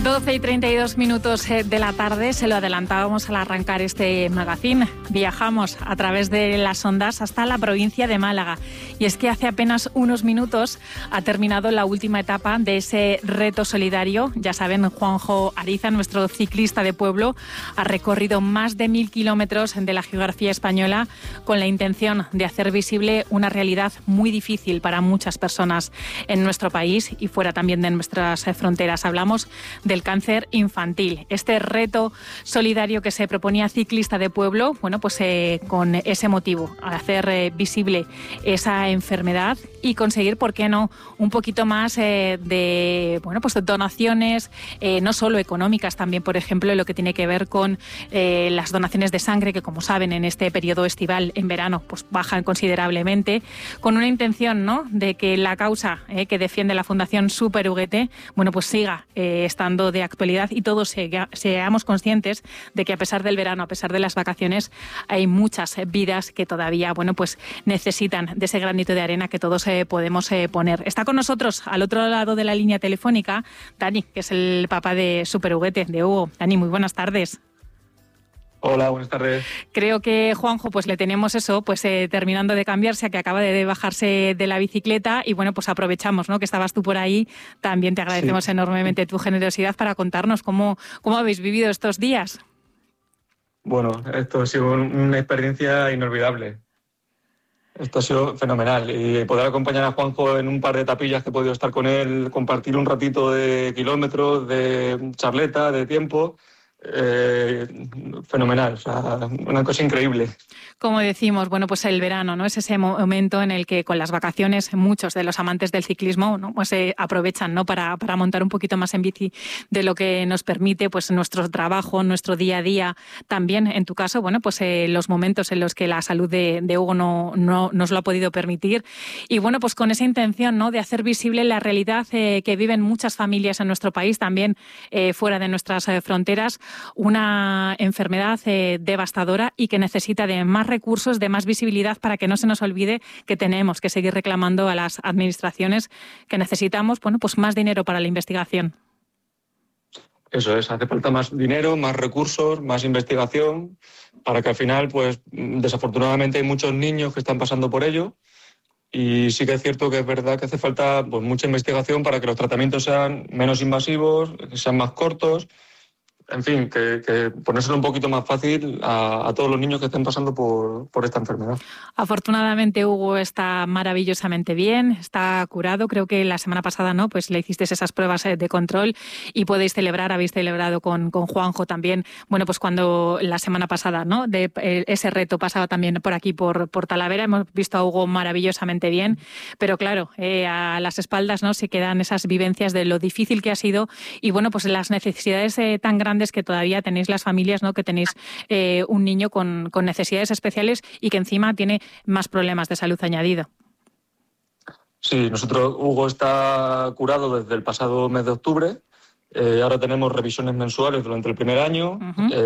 12:32 de la tarde, se lo adelantábamos al arrancar este magazine. Viajamos a través de las ondas hasta la provincia de Málaga. Y es que hace apenas unos minutos ha terminado la última etapa de ese reto solidario. Ya saben, Juanjo Ariza, nuestro ciclista de pueblo, ha recorrido más de 1.000 kilómetros de la geografía española con la intención de hacer visible una realidad muy difícil para muchas personas en nuestro país y fuera también de nuestras fronteras. Hablamos del cáncer infantil. Este reto solidario que se proponía Ciclista de Pueblo, bueno, pues con ese motivo, hacer visible esa enfermedad y conseguir, ¿por qué no?, un poquito más de donaciones, no solo económicas, también, por ejemplo, lo que tiene que ver con las donaciones de sangre, que como saben, en este periodo estival, en verano, pues bajan considerablemente, con una intención, ¿no?, de que la causa que defiende la Fundación Super Huguete, bueno, pues siga estando de actualidad y todos seamos conscientes de que a pesar del verano, a pesar de las vacaciones, hay muchas vidas que todavía, bueno, pues necesitan de ese granito de arena que todos podemos poner. Está con nosotros al otro lado de la línea telefónica Dani, que es el papá de Super Huguete, de Hugo. Dani, muy buenas tardes. Hola, buenas tardes. Creo que Juanjo, pues le tenemos eso, pues terminando de cambiarse, que acaba de bajarse de la bicicleta y bueno, pues aprovechamos, ¿no?, que estabas tú por ahí. También te agradecemos enormemente tu generosidad para contarnos cómo habéis vivido estos días. Bueno, esto ha sido una experiencia inolvidable. Esto ha sido fenomenal y poder acompañar a Juanjo en un par de etapillas que he podido estar con él, compartir un ratito de kilómetros, de charleta, de tiempo. Fenomenal, o sea, una cosa increíble. Como decimos, bueno, pues el verano, ¿no?, es ese momento en el que con las vacaciones muchos de los amantes del ciclismo, ¿no?, pues aprovechan, ¿no?, para montar un poquito más en bici de lo que nos permite pues nuestro trabajo, nuestro día a día. También, en tu caso, bueno, pues los momentos en los que la salud de Hugo no nos lo ha podido permitir. Y bueno, pues con esa intención, ¿no?, de hacer visible la realidad que viven muchas familias en nuestro país, también fuera de nuestras fronteras, una enfermedad devastadora y que necesita de más recursos, de más visibilidad, para que no se nos olvide que tenemos que seguir reclamando a las administraciones que necesitamos, bueno, pues más dinero para la investigación. Eso es, hace falta más dinero, más recursos, más investigación, para que al final, pues desafortunadamente hay muchos niños que están pasando por ello. Y sí que es cierto que es verdad que hace falta pues mucha investigación para que los tratamientos sean menos invasivos, que sean más cortos. En fin, que ponérselo un poquito más fácil a todos los niños que estén pasando por esta enfermedad. Afortunadamente Hugo está maravillosamente bien, está curado. Creo que la semana pasada, ¿no?, pues le hicisteis esas pruebas de control y habéis celebrado con Juanjo también. Bueno, pues cuando la semana pasada, ¿no?, ese reto pasaba también por aquí, por Talavera, hemos visto a Hugo maravillosamente bien, pero claro, a las espaldas, ¿no?, se quedan esas vivencias de lo difícil que ha sido y bueno, pues las necesidades tan grandes que todavía tenéis las familias, ¿no?, que tenéis un niño con necesidades especiales y que encima tiene más problemas de salud añadido. Sí, Hugo está curado desde el pasado mes de octubre. Ahora tenemos revisiones mensuales durante el primer año.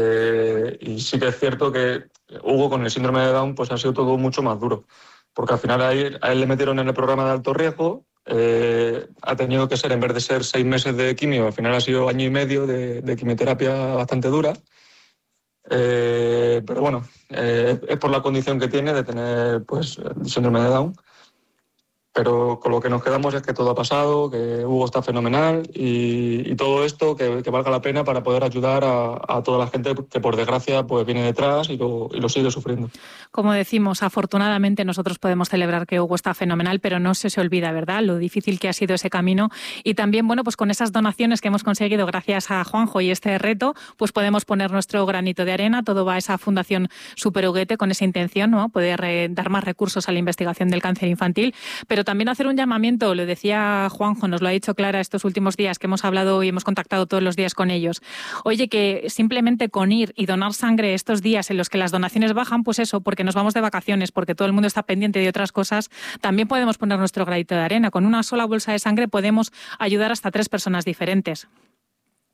Y sí que es cierto que Hugo con el síndrome de Down pues ha sido todo mucho más duro, porque al final a él le metieron en el programa de alto riesgo. Ha tenido que ser, en vez de ser 6 meses de quimio, al final ha sido 1 año y medio de quimioterapia bastante dura. Pero bueno, es por la condición que tiene de tener pues síndrome de Down. Pero con lo que nos quedamos es que todo ha pasado, que Hugo está fenomenal y todo esto que valga la pena para poder ayudar a toda la gente que por desgracia pues viene detrás y lo sigue sufriendo. Como decimos, afortunadamente nosotros podemos celebrar que Hugo está fenomenal, pero no se olvida, ¿verdad?, lo difícil que ha sido ese camino. Y también, bueno, pues con esas donaciones que hemos conseguido gracias a Juanjo y este reto, pues podemos poner nuestro granito de arena. Todo va a esa Fundación Super Huguete con esa intención, ¿no?, poder dar más recursos a la investigación del cáncer infantil, pero también hacer un llamamiento. Lo decía Juanjo, nos lo ha dicho Clara estos últimos días que hemos hablado y hemos contactado todos los días con ellos. Oye, que simplemente con ir y donar sangre estos días en los que las donaciones bajan, pues eso, porque nos vamos de vacaciones, porque todo el mundo está pendiente de otras cosas, también podemos poner nuestro granito de arena. Con una sola bolsa de sangre podemos ayudar hasta 3 personas diferentes.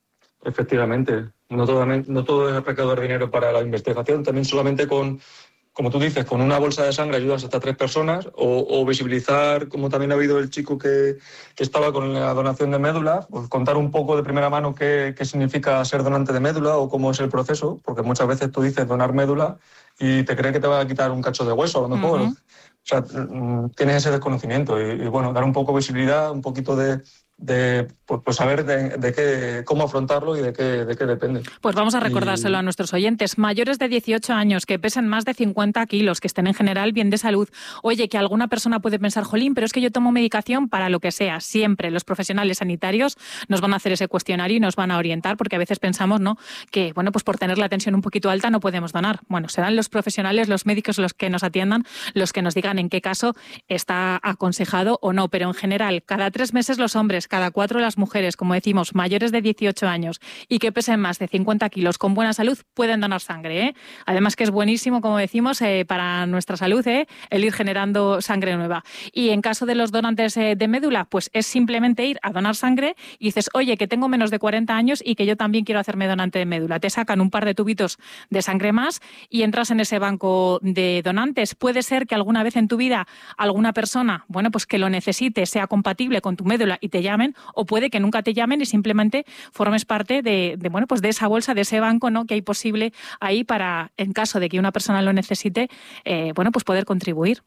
Efectivamente, no todo es recaudar dinero para la investigación, también solamente con como tú dices, con una bolsa de sangre ayudas hasta 3 personas, o visibilizar, como también ha habido el chico que estaba con la donación de médula, pues contar un poco de primera mano qué significa ser donante de médula o cómo es el proceso, porque muchas veces tú dices donar médula y te creen que te va a quitar un cacho de hueso, a lo mejor. O sea, tienes ese desconocimiento y bueno, dar un poco de visibilidad, un poquito de pues saber cómo afrontarlo y de qué depende. Pues vamos a recordárselo a nuestros oyentes. Mayores de 18 años que pesen más de 50 kilos, que estén en general bien de salud. Oye, que alguna persona puede pensar, jolín, pero es que yo tomo medicación para lo que sea. Siempre los profesionales sanitarios nos van a hacer ese cuestionario y nos van a orientar, porque a veces pensamos, ¿no?, que bueno, pues por tener la tensión un poquito alta no podemos donar. Bueno, serán los profesionales, los médicos los que nos atiendan, los que nos digan en qué caso está aconsejado o no. Pero en general, cada 3 meses los hombres, cada 4 las mujeres, como decimos, mayores de 18 años y que pesen más de 50 kilos con buena salud, pueden donar sangre, ¿eh? Además que es buenísimo, como decimos, para nuestra salud, el ir generando sangre nueva. Y en caso de los donantes de médula, pues es simplemente ir a donar sangre y dices, oye, que tengo menos de 40 años y que yo también quiero hacerme donante de médula. Te sacan un par de tubitos de sangre más y entras en ese banco de donantes. Puede ser que alguna vez en tu vida alguna persona, bueno, pues que lo necesite, sea compatible con tu médula y te llamen, o puede que nunca te llamen y simplemente formes parte de bueno, pues de esa bolsa, de ese banco, ¿no?, que hay posible ahí para, en caso de que una persona lo necesite, bueno, pues poder contribuir.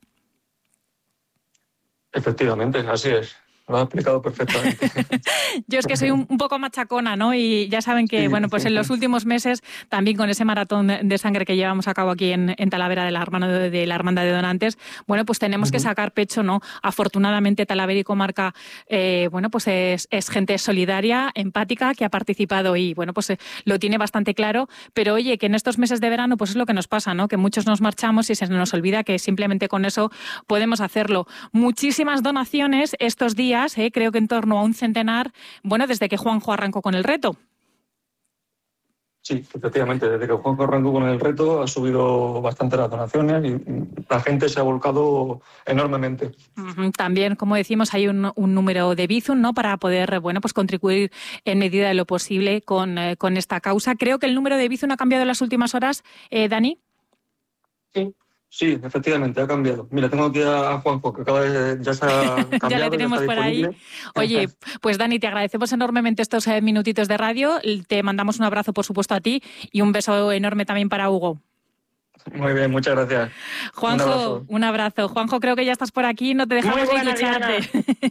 Efectivamente, así es. Lo has explicado perfectamente. Yo es que soy un poco machacona, ¿no? Y ya saben que, bueno, pues en los últimos meses, también con ese maratón de sangre que llevamos a cabo aquí en Talavera de la Hermandad de Donantes, bueno, pues tenemos que sacar pecho, ¿no? Afortunadamente, Talavera y comarca, bueno, pues es gente solidaria, empática, que ha participado y, bueno, pues lo tiene bastante claro. Pero, oye, que en estos meses de verano, pues es lo que nos pasa, ¿no? Que muchos nos marchamos y se nos olvida que simplemente con eso podemos hacerlo. Muchísimas donaciones estos días, creo que en torno a un centenar, bueno, desde que Juanjo arrancó con el reto. Sí, efectivamente, desde que Juanjo arrancó con el reto ha subido bastante las donaciones y la gente se ha volcado enormemente. También, como decimos, hay un número de Bizum, ¿no?, para poder, bueno, pues contribuir en medida de lo posible con esta causa. Creo que el número de Bizum ha cambiado en las últimas horas, Dani. Sí, efectivamente, ha cambiado. Mira, tengo aquí a Juanjo, que ya se ha cambiado. Ya le tenemos por ahí. Oye, pues Dani, te agradecemos enormemente estos minutitos de radio. Te mandamos un abrazo, por supuesto, a ti y un beso enorme también para Hugo. Muy bien, muchas gracias. Juanjo, un abrazo. Juanjo, creo que ya estás por aquí, no te dejamos ni ducharte.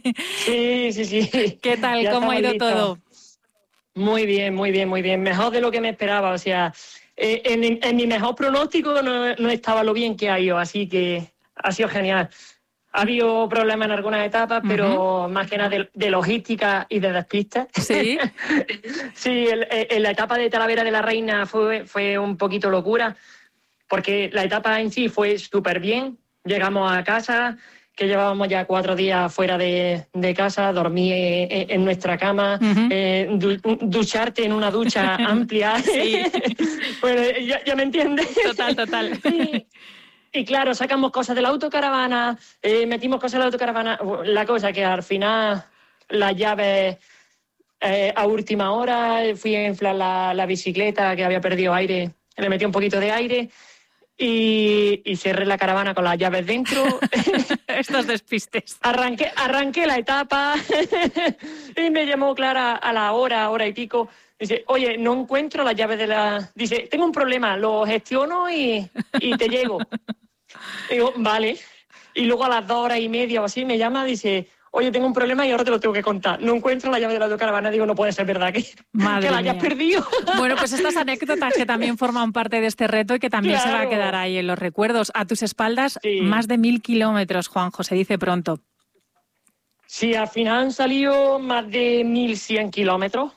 Sí. ¿Qué tal? Ya ¿Cómo ha ido listos. todo? Muy bien. Mejor de lo que me esperaba. O sea, en mi mejor pronóstico no estaba lo bien que ha ido, así que ha sido genial. Ha habido problemas en algunas etapas, pero más que nada de logística y de despistas. Sí. Sí, en la etapa de Talavera de la Reina fue un poquito locura, porque la etapa en sí fue súper bien. Llegamos a casa, que llevábamos ya 4 días fuera de casa, dormí en nuestra cama, ducharte en una ducha amplia. Sí. Bueno, ya me entiendes. Total. Y claro, sacamos cosas de la autocaravana, metimos cosas de la autocaravana. La cosa que al final las llaves a última hora, fui a inflar la bicicleta que había perdido aire, le metí un poquito de aire y cerré la caravana con las llaves dentro. Estos despistes. Arranqué la etapa y me llamó Clara a la hora y pico. Dice, oye, no encuentro las llaves de la... Dice, tengo un problema, lo gestiono y te llego. Digo, vale. Y luego a las 2 horas y media o así me llama, dice, oye, tengo un problema y ahora te lo tengo que contar. No encuentro la llave de la autocaravana. Digo, no puede ser verdad que la hayas perdido. Bueno, pues estas anécdotas que también forman parte de este reto y que también se va a quedar ahí en los recuerdos. A tus espaldas, más de 1000 kilómetros, Juanjo, se dice pronto. Sí, al final han salido más de 1100 kilómetros.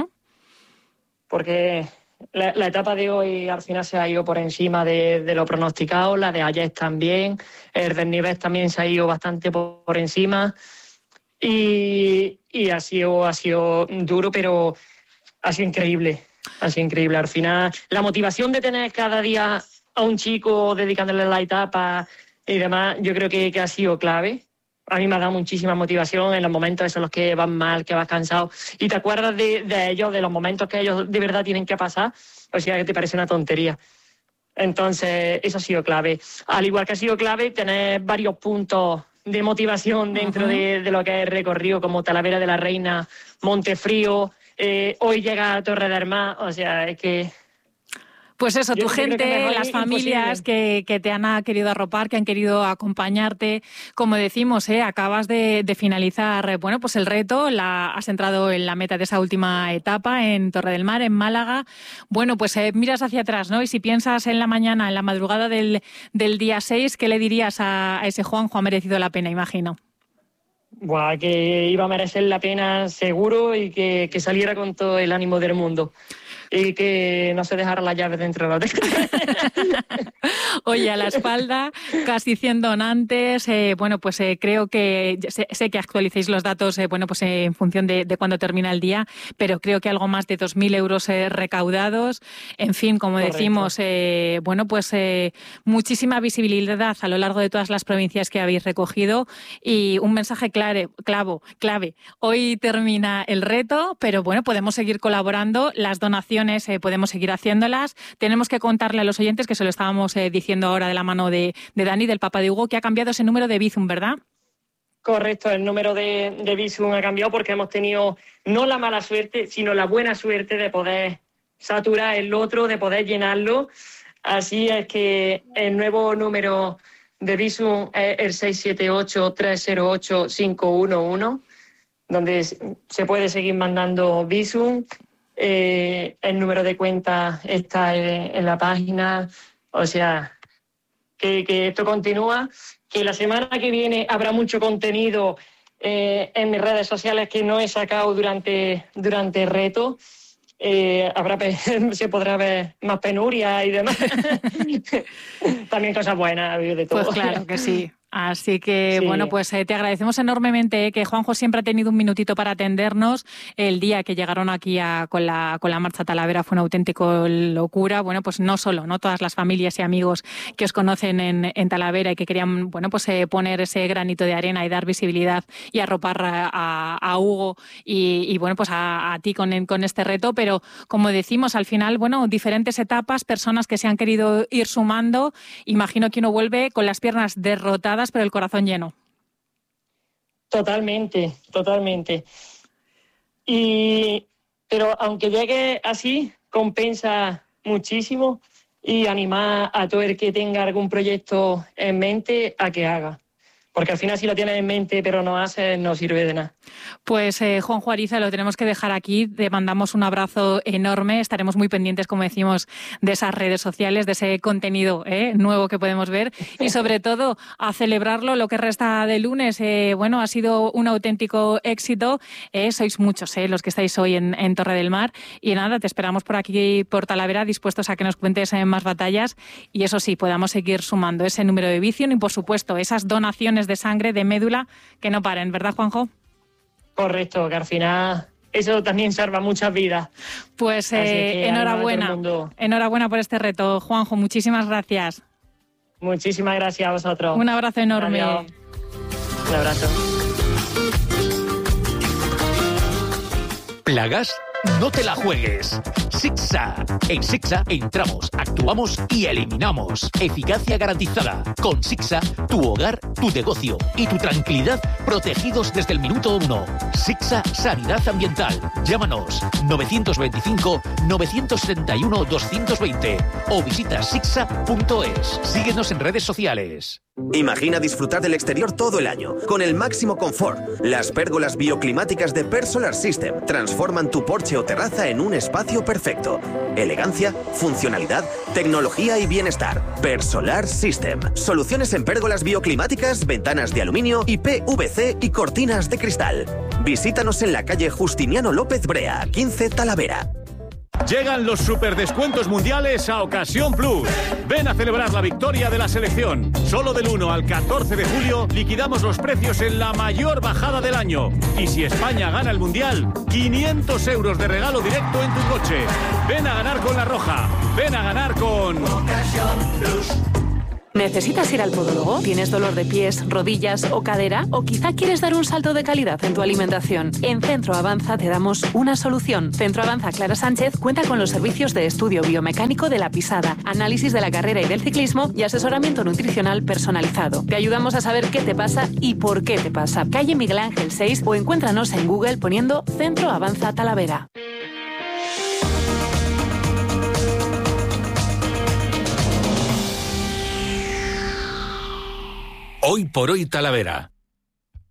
Porque la etapa de hoy al final se ha ido por encima de lo pronosticado, la de ayer también, el desnivel también se ha ido bastante por encima y ha sido duro, pero ha sido increíble. Al final, la motivación de tener cada día a un chico dedicándole la etapa y demás, yo creo que ha sido clave. A mí me ha dado muchísima motivación en los momentos esos en los que vas mal, que vas cansado, y te acuerdas de ellos, de los momentos que ellos de verdad tienen que pasar, o sea, que te parece una tontería. Entonces, eso ha sido clave. Al igual que ha sido clave tener varios puntos de motivación dentro de lo que es el recorrido, como Talavera de la Reina, Montefrío, hoy llega a Torre del Mar, o sea, es que... Pues eso, tu gente, las familias que te han querido arropar, que han querido acompañarte, como decimos, acabas de finalizar, bueno, pues el reto, has entrado en la meta de esa última etapa en Torre del Mar, en Málaga. Bueno, pues miras hacia atrás, ¿no? Y si piensas en la mañana, en la madrugada del día 6, ¿qué le dirías a ese Juanjo? Ha merecido la pena, imagino. Buah, que iba a merecer la pena seguro y que saliera con todo el ánimo del mundo. Y que no se dejara las llaves dentro de la tecla. Oye, a la espalda, casi 100 donantes. Bueno, pues creo que sé que actualicéis los datos, bueno, pues en función de cuándo termina el día, pero creo que algo más de 2.000 euros recaudados. En fin, como Correcto. Decimos, bueno, pues muchísima visibilidad a lo largo de todas las provincias que habéis recogido y un mensaje clave. Hoy termina el reto, pero bueno, podemos seguir colaborando. Las donaciones podemos seguir haciéndolas. Tenemos que contarle a los oyentes, que se lo estábamos diciendo ahora de la mano de Dani, del papá de Hugo, que ha cambiado ese número de Bizum, ¿verdad? Correcto, el número de Bizum ha cambiado porque hemos tenido no la mala suerte, sino la buena suerte de poder saturar el otro, de poder llenarlo. Así es que el nuevo número de Bizum es el 678-308-511, donde se puede seguir mandando Bizum. El número de cuenta está en la página, o sea, que esto continúa, que la semana que viene habrá mucho contenido en mis redes sociales que no he sacado durante el reto. Se podrá ver más penuria y demás. También cosas buenas, de todo. Pues claro que sí. Así que, sí. Bueno, pues te agradecemos enormemente que Juanjo siempre ha tenido un minutito para atendernos. El día que llegaron aquí con la marcha Talavera fue una auténtica locura. Bueno, pues no solo, ¿no? Todas las familias y amigos que os conocen en Talavera y que querían, bueno, pues poner ese granito de arena y dar visibilidad y arropar a Hugo y bueno, pues a ti con este reto. Pero, como decimos, al final, bueno, diferentes etapas, personas que se han querido ir sumando. Imagino que uno vuelve con las piernas derrotadas, pero el corazón lleno. Totalmente. Pero aunque llegue así, compensa muchísimo y animar a todo el que tenga algún proyecto en mente a que haga. Porque al final si lo tienes en mente pero no haces, no sirve de nada. Pues Juanjo Ariza, lo tenemos que dejar aquí. Te mandamos un abrazo enorme. Estaremos muy pendientes, como decimos, de esas redes sociales, de ese contenido nuevo que podemos ver. Y sobre todo, a celebrarlo lo que resta de lunes. Bueno, ha sido un auténtico éxito. Sois muchos los que estáis hoy en Torre del Mar. Y nada, te esperamos por aquí, por Talavera, dispuestos a que nos cuentes más batallas. Y eso sí, podamos seguir sumando ese número de Bizum y, por supuesto, esas donaciones de sangre, de médula, que no paren, ¿verdad, Juanjo? Correcto, que al final eso también salva muchas vidas. Pues enhorabuena por este reto, Juanjo, muchísimas gracias. Muchísimas gracias a vosotros. Un abrazo enorme. Adiós. Un abrazo. ¿Plagas? No te la juegues. Sixa. En Sixa entramos, actuamos y eliminamos. Eficacia garantizada. Con Sixa, tu hogar, tu negocio y tu tranquilidad protegidos desde el minuto 1. Sixa Sanidad Ambiental. Llámanos 925-971-220 o visita sixa.es. Síguenos en redes sociales. Imagina disfrutar del exterior todo el año, con el máximo confort. Las pérgolas bioclimáticas de Persolar System transforman tu porche o terraza en un espacio perfecto. Elegancia, funcionalidad, tecnología y bienestar. Persolar System. Soluciones en pérgolas bioclimáticas, ventanas de aluminio y PVC y cortinas de cristal. Visítanos en la calle Justiniano López Brea, 15 Talavera. Llegan los superdescuentos mundiales a Ocasión Plus. Ven a celebrar la victoria de la selección. Solo del 1 al 14 de julio liquidamos los precios en la mayor bajada del año. Y si España gana el Mundial, 500 euros de regalo directo en tu coche. Ven a ganar con La Roja. Ven a ganar con Ocasión Plus. ¿Necesitas ir al podólogo? ¿Tienes dolor de pies, rodillas o cadera? ¿O quizá quieres dar un salto de calidad en tu alimentación? En Centro Avanza te damos una solución. Centro Avanza Clara Sánchez cuenta con los servicios de estudio biomecánico de la pisada, análisis de la carrera y del ciclismo y asesoramiento nutricional personalizado. Te ayudamos a saber qué te pasa y por qué te pasa. Calle Miguel Ángel 6 o encuéntranos en Google poniendo Centro Avanza Talavera. Hoy por hoy Talavera.